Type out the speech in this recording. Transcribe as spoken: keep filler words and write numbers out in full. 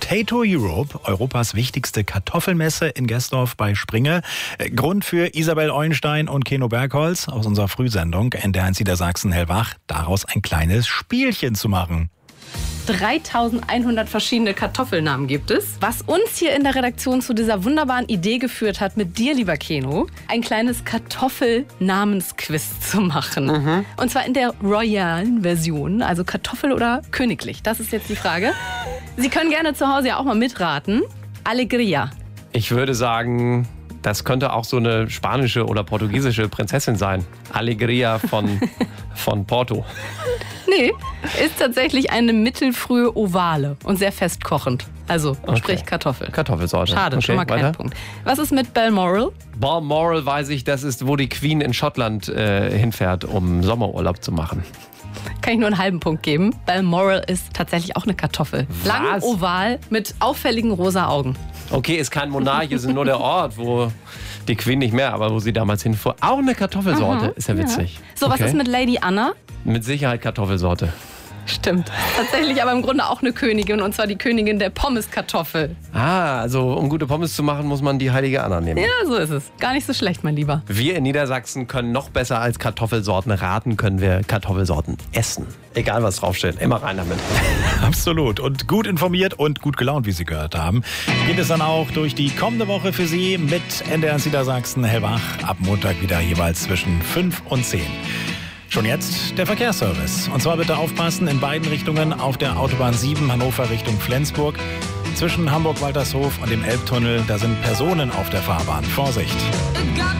Potato Europe, Europas wichtigste Kartoffelmesse in Gesdorf bei Springe. Grund für Isabel Eulenstein und Keno Bergholz aus unserer Frühsendung N D eins Niedersachsen hellwach, daraus ein kleines Spielchen zu machen. dreitausendeinhundert verschiedene Kartoffelnamen gibt es. Was uns hier in der Redaktion zu dieser wunderbaren Idee geführt hat, mit dir, lieber Keno, ein kleines Kartoffelnamensquiz zu machen. Mhm. Und zwar in der royalen Version, also Kartoffel oder königlich. Das ist jetzt die Frage. Sie können gerne zu Hause ja auch mal mitraten. Alegria. Ich würde sagen, das könnte auch so eine spanische oder portugiesische Prinzessin sein. Alegria von, von Porto. Nee, ist tatsächlich eine mittelfrühe Ovale und sehr festkochend. Also, Okay. sprich Kartoffel. Kartoffelsorte. Schade, Okay, schon mal kein weiter. Punkt. Was ist mit Balmoral? Balmoral weiß ich, das ist, wo die Queen in Schottland äh, hinfährt, um Sommerurlaub zu machen. Kann ich nur einen halben Punkt geben. Balmoral ist tatsächlich auch eine Kartoffel. Lang, oval, mit auffälligen rosa Augen. Okay, ist kein Monarch, ist nur der Ort, wo die Queen nicht mehr, aber wo sie damals hinfuhr. Auch eine Kartoffelsorte, Aha, ist ja witzig. So, was Okay. ist mit Lady Anna? Mit Sicherheit Kartoffelsorte. Stimmt. Tatsächlich aber im Grunde auch eine Königin, und zwar die Königin der Pommeskartoffel. Ah, also um gute Pommes zu machen, muss man die heilige Anna nehmen. Ja, so ist es. Gar nicht so schlecht, mein Lieber. Wir in Niedersachsen können noch besser als Kartoffelsorten raten, können wir Kartoffelsorten essen. Egal was draufsteht, immer rein damit. Absolut. Und gut informiert und gut gelaunt, wie Sie gehört haben, geht es dann auch durch die kommende Woche für Sie mit N D eins Niedersachsen hellwach. Ab Montag wieder jeweils zwischen fünf und zehn. Schon jetzt der Verkehrsservice. Und zwar bitte aufpassen in beiden Richtungen auf der Autobahn sieben Hannover Richtung Flensburg. Zwischen Hamburg-Waltershof und dem Elbtunnel, da sind Personen auf der Fahrbahn. Vorsicht!